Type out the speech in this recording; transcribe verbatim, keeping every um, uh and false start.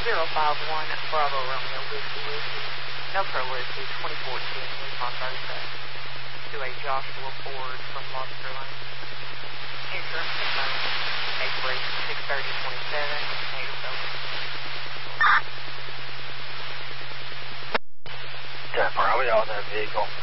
zero five one Bravo Romeo Whiskey Whiskey. No Pro Whiskey, twenty fourteen Nissan thirty-seven. To a Joshua Ford from Lobster Lane. Insurance confirmed. Eight break six thirty twenty-seven. Native over. Jeff, are we on that vehicle?